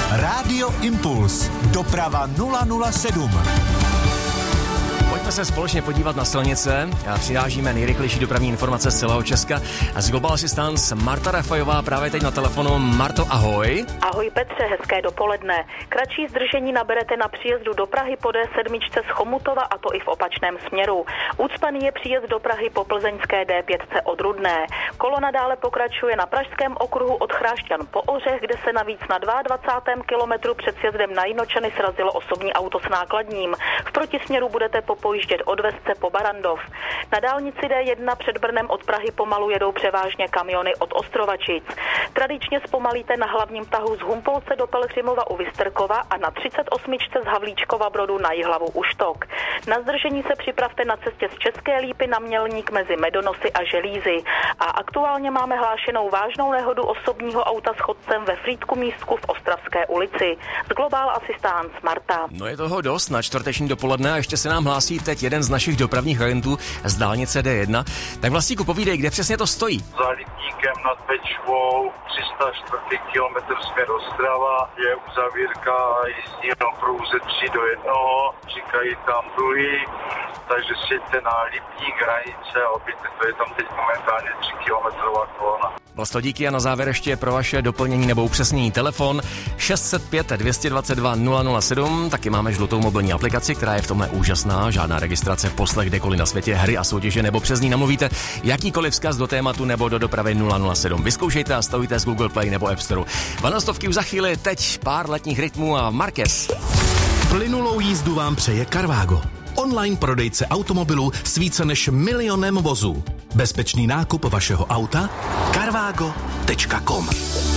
Rádio Impuls. Doprava 007. Pojďme se společně podívat na silnice a přinášíme nejrychlejší dopravní informace z celého Česka. A z Global Assistance Marta Rafajová právě teď na telefonu. Marto, ahoj. Ahoj Petře, hezké dopoledne. Kratší zdržení naberete na příjezdu do Prahy po D7 z Chomutova, a to i v opačném směru. Ucpaný je příjezd do Prahy po plzeňské D5 od Rudné. Kolona dále pokračuje na pražském okruhu od Chrášťan po Ořech, kde se navíc na 22. kilometru před sjezdem na Jinočany srazilo osobní auto s nákladním. V protisměru budete pojíždět od Vesce po Barandov. Na dálnici D1 před Brnem od Prahy pomalu jedou převážně kamiony od Ostrovačic. Tradičně zpomalíte na hlavním tahu z Humpolce do Pelhřimova u Vystrkova a na 38. z Havlíčkova Brodu na Jihlavu u Štok. Na zdržení se připravte na cestě z České Lípy na Mělník mezi Medonosy a Želízy. A aktuálně máme hlášenou vážnou nehodu osobního auta s chodcem ve Frýdku místku v Ostravské ulici. Z Global Assistance Marta. No je toho dost na čtvrteční dopoledne a ještě se nám hlásí teď jeden z našich dopravních agentů z dálnice D1. Tak Vlastíku, povídej, kde přesně to stojí? Za Lipníkem nad Bečvou, 304. kilometr směr Ostrava, je uzavírka jízdního pruhu ze 3 do 1, říkají tam pruhy, takže sjeďte na Lipník, hranice a oběte, to je tam teď momentálně 3 kilometrová kolona. Vlasto, díky a na závěr ještě pro vaše doplnění nebo upřesnění telefon 605 222 007. Taky máme žlutou mobilní aplikaci, která je v tomhle úžasná, žádná registrace, poslech kdekoliv na světě, hry a soutěže, nebo přes ní namluvíte jakýkoliv vzkaz do tématu nebo do dopravy 007. Vyzkoušejte a stavujte z Google Play nebo App Store. Vanostovky už za chvíli, teď pár letních rytmů a Marquez. Plynulou jízdu vám přeje Carvago. Online prodejce automobilů s více než 1 milionem vozů. Bezpečný nákup vašeho auta? Carvago.com